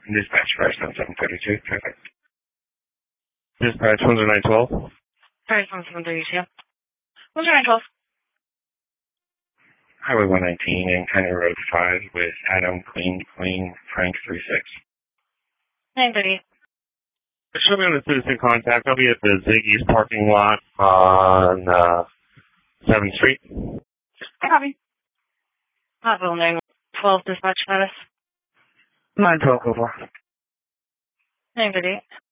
Dispatch first on 732. Perfect. Dispatch 10912. Sorry, from 732. 10912. Highway 119 and County Road 5 with Adam Queen Frank 36. 930. Show me on the citizen contact. I'll be at the Ziggy's parking lot on 7th Street. Copy. Hospital 912 dispatch status. 912 over. 930.